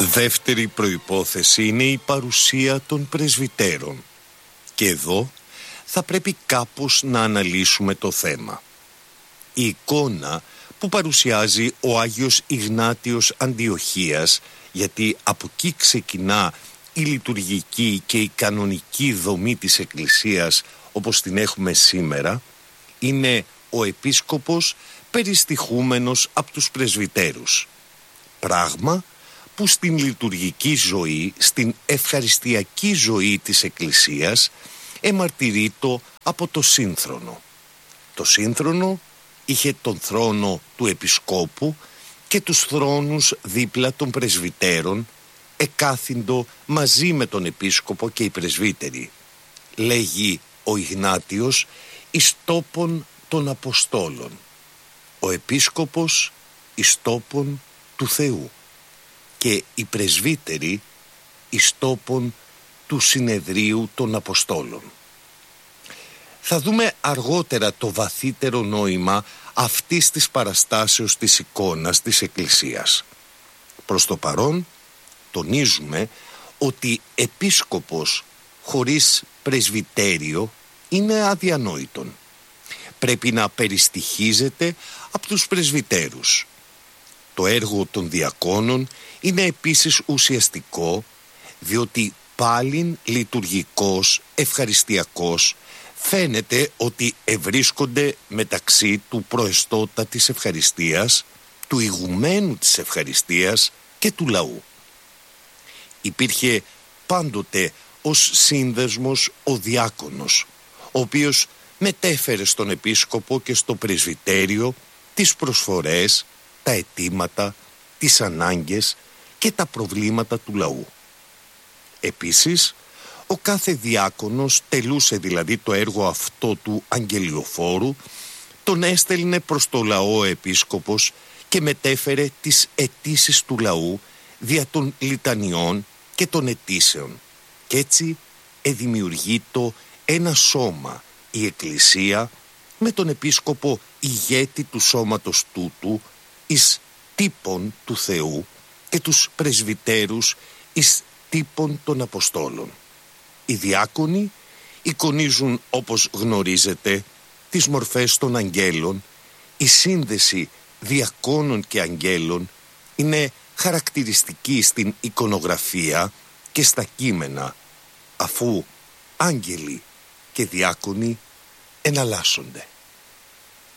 Δεύτερη προϋπόθεση είναι η παρουσία των πρεσβυτέρων. Και εδώ θα πρέπει κάπως να αναλύσουμε το θέμα. Η εικόνα που παρουσιάζει ο Άγιος Ιγνάτιος Αντιοχίας, γιατί από εκεί ξεκινά η λειτουργική και η κανονική δομή της Εκκλησίας όπως την έχουμε σήμερα, είναι ο επίσκοπος περιστοιχούμενος από τους πρεσβυτέρους. Πράγμα που στην λειτουργική ζωή, στην ευχαριστιακή ζωή της Εκκλησίας εμαρτυρείτο από το σύνθρονο. Το σύνθρονο είχε τον θρόνο του επισκόπου και τους θρόνους δίπλα των πρεσβυτέρων, εκάθυντο μαζί με τον επίσκοπο και οι πρεσβύτεροι. Λέγει ο Ιγνάτιος εις τόπον των Αποστόλων, ο επίσκοπος εις τόπον του Θεού και οι πρεσβύτεροι εις τόπον του συνεδρίου των Αποστόλων. Θα δούμε αργότερα το βαθύτερο νόημα αυτής της παραστάσεως της εικόνας της Εκκλησίας. Προς το παρόν τονίζουμε ότι επίσκοπος χωρίς πρεσβυτέριο είναι αδιανόητον. Πρέπει να περιστοιχίζεται από τους πρεσβυτέρους. Το έργο των διακόνων είναι επίσης ουσιαστικό, διότι πάλιν λειτουργικός, ευχαριστιακός, φαίνεται ότι ευρίσκονται μεταξύ του προεστώτα της ευχαριστίας, του ηγουμένου της ευχαριστίας και του λαού. Υπήρχε πάντοτε ως σύνδεσμος ο διάκονος, ο οποίος μετέφερε στον επίσκοπο και στο πρεσβυτέριο τις προσφορές, τα αιτήματα, τις ανάγκες και τα προβλήματα του λαού. Επίσης, ο κάθε διάκονος τελούσε δηλαδή το έργο αυτό του αγγελιοφόρου, τον έστελνε προς το λαό ο επίσκοπος και μετέφερε τις αιτήσεις του λαού δια των λιτανιών και των αιτήσεων. Κι έτσι εδημιουργείτο ένα σώμα, η Εκκλησία, με τον επίσκοπο ηγέτη του σώματος τούτου εις τύπων του Θεού και τους πρεσβυτέρους εις τύπων των Αποστόλων. Οι διάκονοι εικονίζουν, όπως γνωρίζετε, τις μορφές των αγγέλων. Η σύνδεση διακόνων και αγγέλων είναι χαρακτηριστική στην εικονογραφία και στα κείμενα, αφού άγγελοι και διάκονοι εναλλάσσονται.